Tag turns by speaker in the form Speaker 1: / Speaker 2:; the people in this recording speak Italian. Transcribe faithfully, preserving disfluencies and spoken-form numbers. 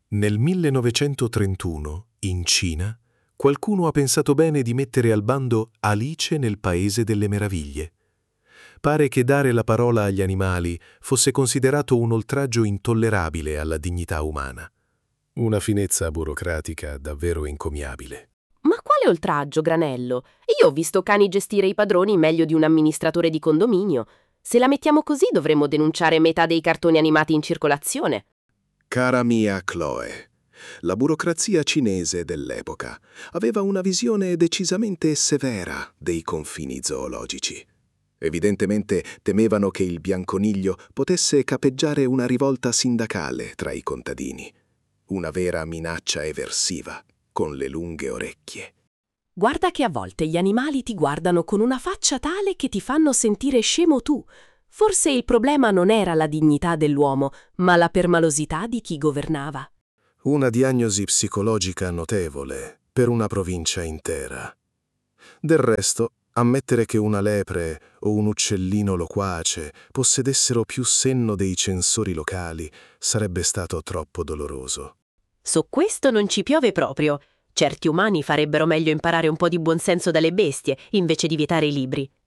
Speaker 1: Nel millenovecentotrentuno, in Cina, qualcuno ha pensato bene di mettere al bando Alice nel Paese delle Meraviglie. Pare che dare la parola agli animali fosse considerato un oltraggio intollerabile alla dignità umana. Una finezza burocratica davvero encomiabile.
Speaker 2: Ma quale oltraggio, Granello? Io ho visto cani gestire i padroni meglio di un amministratore di condominio. Se la mettiamo così dovremmo denunciare metà dei cartoni animati in circolazione.
Speaker 3: Cara mia Chloe, la burocrazia cinese dell'epoca aveva una visione decisamente severa dei confini zoologici. Evidentemente temevano che il bianconiglio potesse capeggiare una rivolta sindacale tra i contadini. Una vera minaccia eversiva, con le lunghe orecchie.
Speaker 2: Guarda che a volte gli animali ti guardano con una faccia tale che ti fanno sentire scemo tu. Forse il problema non era la dignità dell'uomo, ma la permalosità di chi governava.
Speaker 1: Una diagnosi psicologica notevole per una provincia intera. Del resto, ammettere che una lepre o un uccellino loquace possedessero più senno dei censori locali sarebbe stato troppo doloroso.
Speaker 2: Su questo non ci piove proprio. Certi umani farebbero meglio imparare un po' di buonsenso dalle bestie, invece di vietare i libri.